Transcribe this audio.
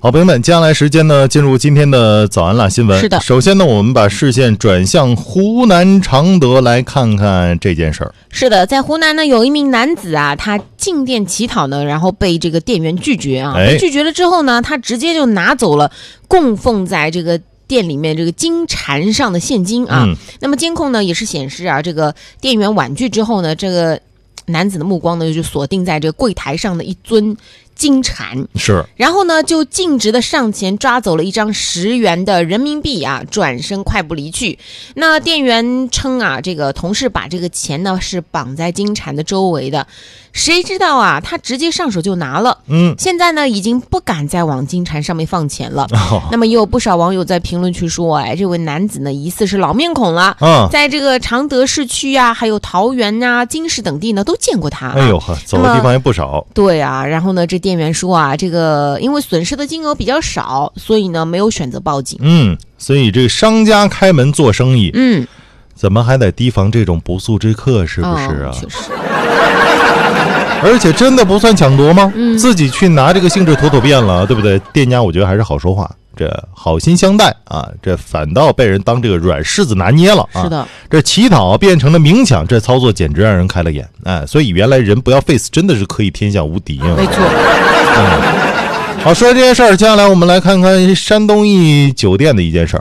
好，朋友们，接下来时间呢，进入今天的早安辣新闻。 是的， 首先呢，我们把视线转向湖南常德，来看看这件事儿。 是的，在湖南呢，有一名男子啊，他进店乞讨呢，然后被这个店员拒绝啊，被拒绝了之后呢，他直接就拿走了供奉在这个店里面这个金蝉上的现金啊。那么监控呢也是显示啊，这个店员婉拒之后呢，这个男子的目光呢就锁定在这个柜台上的一尊金蝉， 是， 然后呢就径直的上前抓走了一张10元的人民币啊，转身快步离去。那店员称啊，这个同事把这个钱呢是绑在金蝉的周围的，谁知道啊，他直接上手就拿了。现在呢已经不敢再往金蝉上面放钱了。那么也有不少网友在评论区说，哎，这位男子呢疑似是老面孔了。在这个常德市区啊，还有桃园啊、金市等地呢都见过他。 哎呦呵，走的地方也不少。 对啊，然后呢这店员说啊，这个因为损失的金额比较少，所以呢没有选择报警。 所以这个商家开门做生意，怎么还得提防这种不速之客，是不是啊？ 确实。 而且真的不算抢夺吗？自己去拿这个性质妥妥变了，对不对？店家我觉得还是好说话，这好心相待啊，这反倒被人当这个软柿子拿捏了啊！ 是的， 这乞讨变成了明抢，这操作简直让人开了眼。哎，所以原来人不要 face 真的是可以天下无敌啊！ 没错。 好，说这件事儿，接下来我们来看看山东一酒店的一件事儿